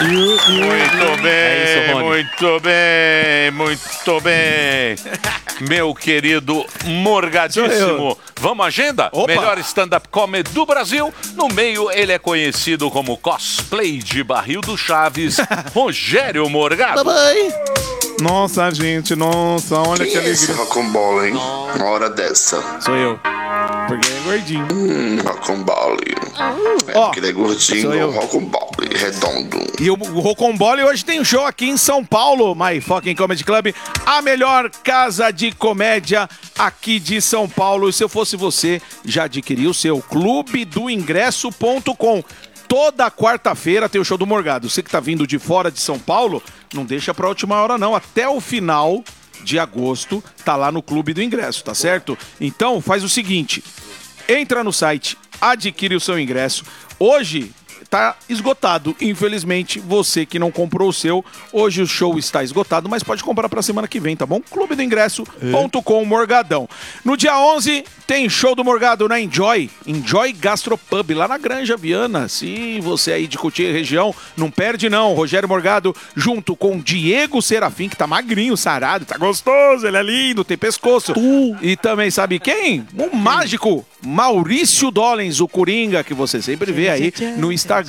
Muito bem, É isso, Rony. muito bem, muito bem. Meu querido Morgadíssimo. Vamos à agenda? Opa. Melhor stand-up comedy do Brasil. No meio, ele é conhecido como cosplay de barril do Chaves, Rogério Morgado. Nossa, gente, nossa, olha que Quem é esse alegria. rocambole, hein? Uma hora dessa. Sou eu. Porque ele é gordinho. Rocambole. É Ó, porque ele é gordinho, sou eu. rocambole, redondo. E o Rocombole hoje tem um show aqui em São Paulo, My Fucking Comedy Club, a melhor casa de comédia aqui de São Paulo. E se eu fosse você, já adquiriu o seu clubedoingresso.com. Toda quarta-feira tem o show do Morgado. Você que tá vindo de fora de São Paulo, não deixa pra última hora não. Até o final de agosto tá lá no Clube do Ingresso, tá certo? Então faz o seguinte, entra no site, adquire o seu ingresso. Hoje tá esgotado, infelizmente, você que não comprou o seu, hoje o show está esgotado, mas pode comprar pra semana que vem, tá bom? clubedoingresso.com Morgadão. No dia 11 tem show do Morgado na Enjoy Gastropub, lá na Granja Viana. Se você aí de Cotia e região, não perde não. Rogério Morgado junto com Diego Serafim, que tá magrinho, sarado, tá gostoso, ele é lindo, tem pescoço. E também sabe quem? O mágico Maurício Dollens, o Coringa, que você sempre vê aí no Instagram.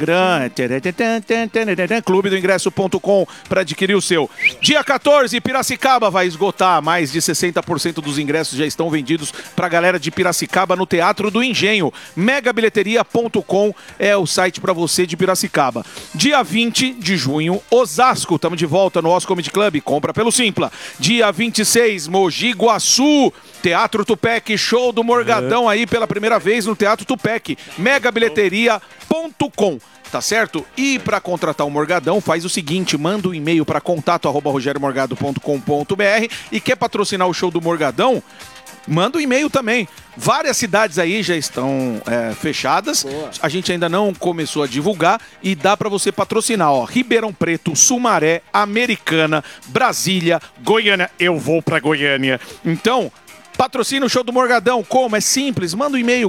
clubedoingresso.com para adquirir o seu. Dia 14, Piracicaba vai esgotar. Mais de 60% dos ingressos já estão vendidos pra galera de Piracicaba no Teatro do Engenho. Megabilheteria.com é o site pra você de Piracicaba. Dia 20 de junho, Osasco. Estamos de volta no Os Comedy Club. Compra pelo Simpla. Dia 26, Mogi Guaçu. Teatro Tupec, show do Morgadão aí pela primeira vez no Teatro Tupec. Megabilheteria.com. Tá certo? E para contratar o Morgadão, faz o seguinte, manda um e-mail para contato@rogeromorgado.com.br e quer patrocinar o show do Morgadão? Manda um e-mail também. Várias cidades aí já estão fechadas. Boa. A gente ainda não começou a divulgar e dá pra você patrocinar, ó. Ribeirão Preto, Sumaré, Americana, Brasília, Goiânia. Eu vou pra Goiânia. Então, patrocina o show do Morgadão. Como? É simples. Manda um e-mail,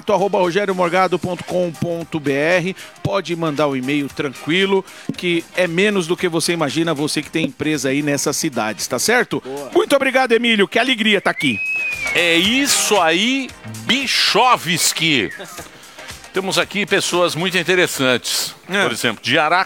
contato@rogeromorgado.com.br. Pode mandar o e-mail tranquilo, que é menos do que você imagina, você que tem empresa aí nessas cidades, tá certo? Boa. Muito obrigado, Emílio. Que alegria tá aqui. É isso aí, Bichovski. Temos aqui pessoas muito interessantes. Por exemplo, de